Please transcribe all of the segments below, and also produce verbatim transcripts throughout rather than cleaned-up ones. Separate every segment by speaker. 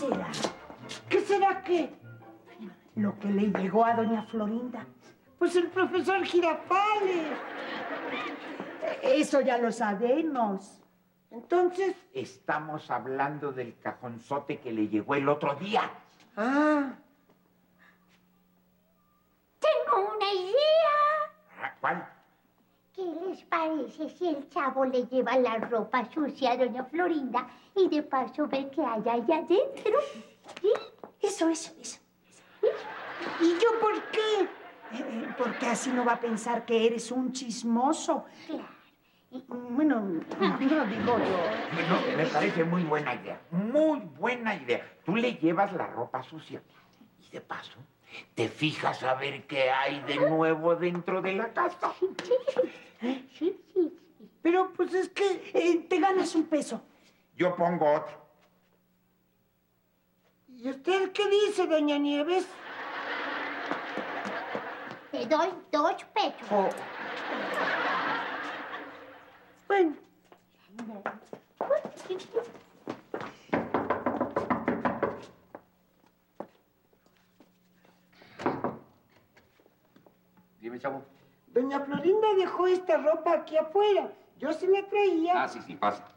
Speaker 1: será? ¿Qué será qué? Lo que le llegó a doña Florinda. Pues el profesor Girafales. Eso ya lo sabemos. Entonces...
Speaker 2: Estamos hablando del cajonzote que le llegó el otro día.
Speaker 1: Ah.
Speaker 3: Tengo una idea.
Speaker 2: ¿Cuál?
Speaker 3: ¿Qué les parece si el chavo le lleva la ropa sucia a doña Florinda y de paso ve qué hay allá adentro? ¿Sí?
Speaker 1: Eso, eso, eso. ¿Y yo por qué? Eh, porque así no va a pensar que eres un chismoso.
Speaker 3: Claro.
Speaker 1: Bueno, no digo yo.
Speaker 2: No, me parece muy buena idea. Muy buena idea. Tú le llevas la ropa sucia. Y de paso, te fijas a ver qué hay de nuevo dentro de la casa.
Speaker 3: Sí, sí, sí.
Speaker 1: Pero pues es que eh, te ganas un peso.
Speaker 2: Yo pongo otro.
Speaker 1: ¿Y usted qué dice, doña Nieves?
Speaker 3: Te doy dos pesos.
Speaker 1: Oh. Bueno.
Speaker 4: Dime, chavo.
Speaker 1: Doña Florinda dejó esta ropa aquí afuera. Yo se la traía.
Speaker 4: Ah, sí, sí, pasa.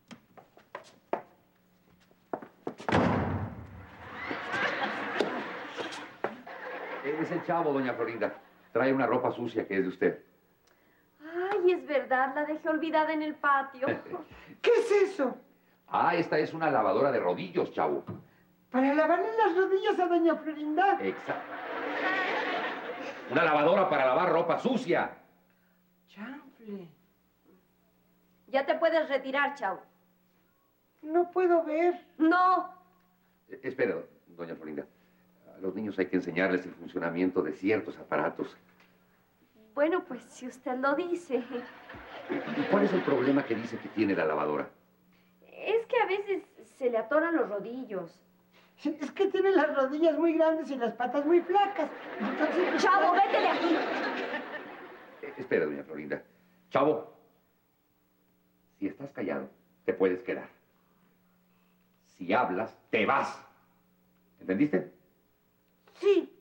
Speaker 4: Es el chavo, doña Florinda. Trae una ropa sucia que es de usted.
Speaker 5: Ay, es verdad, la dejé olvidada en el patio.
Speaker 1: ¿Qué es eso?
Speaker 4: Ah, esta es una lavadora de rodillos, chavo.
Speaker 1: Para lavarle las rodillas a doña Florinda.
Speaker 4: Exacto. Una lavadora para lavar ropa sucia.
Speaker 1: Chanfle.
Speaker 5: Ya te puedes retirar, chavo.
Speaker 1: No puedo ver.
Speaker 5: No.
Speaker 4: Eh, espera, doña Florinda. A los niños hay que enseñarles el funcionamiento de ciertos aparatos.
Speaker 5: Bueno, pues si usted lo dice.
Speaker 4: ¿Y cuál es el problema que dice que tiene la lavadora?
Speaker 5: Es que a veces se le atoran los rodillos.
Speaker 1: Es que tiene las rodillas muy grandes y las patas muy flacas. Entonces...
Speaker 5: ¡Chavo, vete de aquí!
Speaker 4: Eh, espera, doña Florinda. Chavo, si estás callado, te puedes quedar. Si hablas, te vas. ¿Entendiste?
Speaker 1: Sí.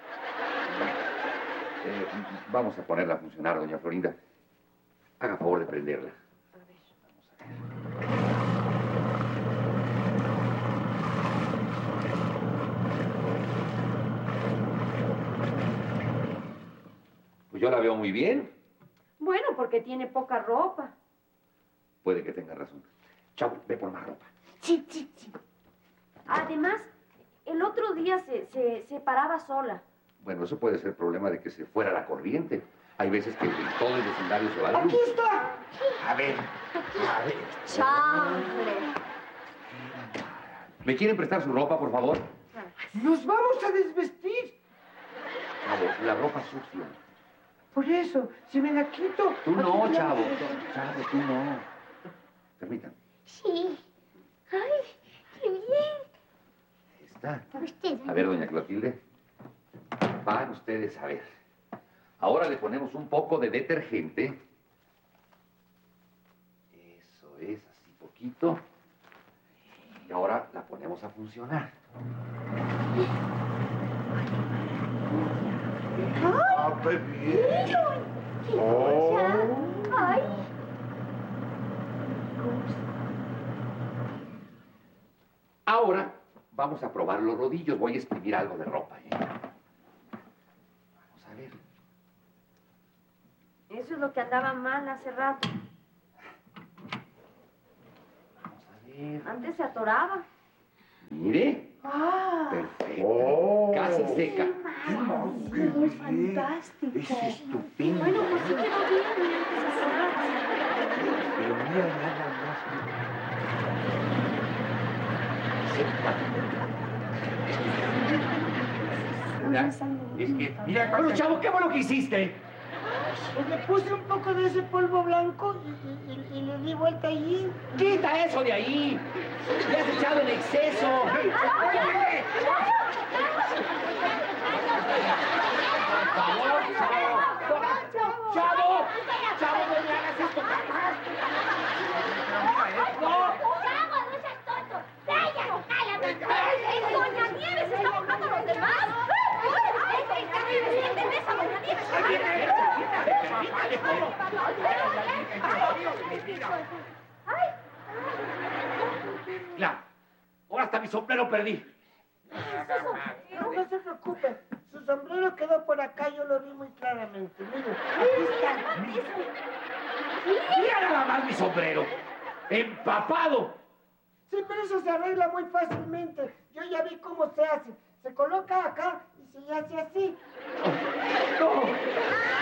Speaker 4: Eh, vamos a ponerla a funcionar, doña Florinda. Haga favor de prenderla.
Speaker 5: A ver.
Speaker 4: Vamos a ver. Pues yo la veo muy bien.
Speaker 5: Bueno, porque tiene poca ropa.
Speaker 4: Puede que tenga razón. Chavo, ve por más ropa.
Speaker 1: Sí, sí, sí.
Speaker 5: Además, el otro día se, se, se paraba sola.
Speaker 4: Bueno, eso puede ser problema de que se fuera la corriente. Hay veces que todo el vecindario se va a la luz.
Speaker 1: ¡Aquí está!
Speaker 2: A ver, a ver.
Speaker 5: ¡Chanfle!
Speaker 4: ¿Me quieren prestar su ropa, por favor?
Speaker 1: ¡Nos vamos a desvestir!
Speaker 4: Chavo, la ropa sucia.
Speaker 1: Por eso, si me la quito...
Speaker 4: Tú no,
Speaker 1: aquí la-
Speaker 4: chavo. Chavo, tú no. Permítanme.
Speaker 3: Sí. Ay, qué bien.
Speaker 4: Ahí está.
Speaker 3: Usted.
Speaker 4: A ver, doña Clotilde. Van ustedes a ver. Ahora le ponemos un poco de detergente. Eso es, así poquito. Y ahora la ponemos a funcionar.
Speaker 2: Ah, qué bien.
Speaker 3: ¿Qué cosa? Ay.
Speaker 4: Ahora vamos a probar los rodillos. Voy a exprimir algo de ropa, ¿eh? Vamos a ver.
Speaker 5: Eso es lo que andaba mal hace rato.
Speaker 4: Vamos a ver.
Speaker 5: Antes se atoraba.
Speaker 4: Mire.
Speaker 1: ¡Ah!
Speaker 4: Perfecto.
Speaker 2: Oh.
Speaker 4: Casi seca.
Speaker 1: ¡Es fantástico!
Speaker 2: Es estupendo.
Speaker 5: Bueno, pues sí quedó bien. Antes se atoraba.
Speaker 2: Pero mira nada más. Es que, mira,
Speaker 4: Bueno, chavo, ¿qué fue lo que hiciste?
Speaker 1: Pues le puse un poco de ese polvo blanco y, y- y le di vuelta allí.
Speaker 4: ¡Quita eso de ahí! ¡Le has echado en exceso! ¡Chavo! ¡Chavo! ¡Chavo, no le hagas esto!
Speaker 3: ¡Chavo, no seas tonto! ¡Cállate, cállate!
Speaker 4: Claro, ahora hasta mi sombrero perdí.
Speaker 6: No, no se preocupe. Su sombrero quedó por acá, yo lo vi muy claramente. Mire, aquí está.
Speaker 4: Mira nada más mi sombrero. Empapado.
Speaker 6: Sí, pero eso se arregla muy fácilmente. Yo ya vi cómo se hace. Se coloca acá y se hace así.
Speaker 4: No.